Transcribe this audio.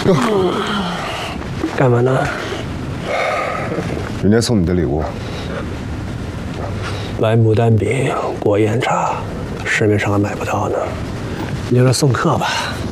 干嘛呢？ 人家送你的礼物。 白牡丹饼、果烟茶，市面上还买不到呢。你就说送客吧。